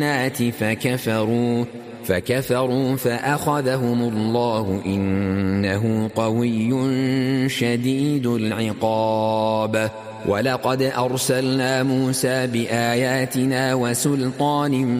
فكفروا فأخذهم الله إنه قوي شديد العقاب ولقد أرسلنا موسى بآياتنا وسلطان